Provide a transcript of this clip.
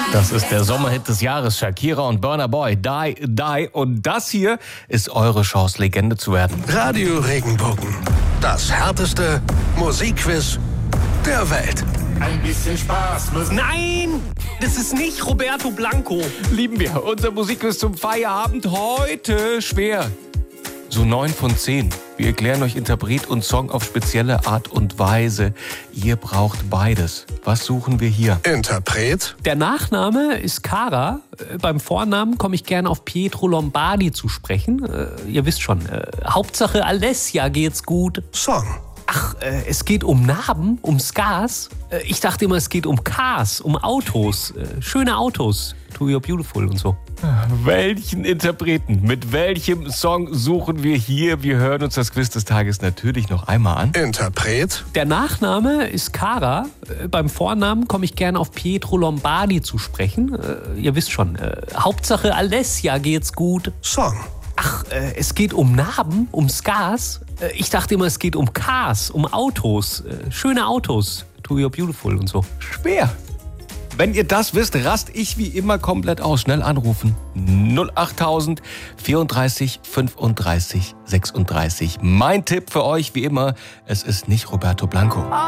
Das ist der Sommerhit des Jahres, Shakira und Burna Boy, Die, Die. Und das hier ist eure Chance, Legende zu werden. Radio Regenbogen, das härteste Musikquiz der Welt. Ein bisschen Spaß muss. Nein, das ist nicht Roberto Blanco. Lieben wir. Unser Musikquiz zum Feierabend heute schwer. So 9 von 10. Wir erklären euch Interpret und Song auf spezielle Art und Weise. Ihr braucht beides. Was suchen wir hier? Interpret, Der Nachname ist Cara. Beim Vornamen komme ich gerne auf Pietro Lombardi zu sprechen. Ihr wisst schon, Hauptsache Alessia geht's gut. Song, Ach, es geht um Narben, um Scars. Ich dachte immer, es geht um Cars, um Autos. Schöne Autos. To You're Beautiful und so. Welchen Interpreten, mit welchem Song suchen wir hier? Wir hören uns das Quiz des Tages natürlich noch einmal an. Interpret, Der Nachname ist Cara. Beim Vornamen komme ich gerne auf Pietro Lombardi zu sprechen. Ihr wisst schon, Hauptsache Alessia geht's gut. Song, Ach, es geht um Narben, um Scars. Ich dachte immer, es geht um Cars, um Autos. Schöne Autos. To You're Beautiful und so. Schwer. Wenn ihr das wisst, rast ich wie immer komplett aus. Schnell anrufen. 08000 34 35 36. Mein Tipp für euch wie immer, es ist nicht Roberto Blanco.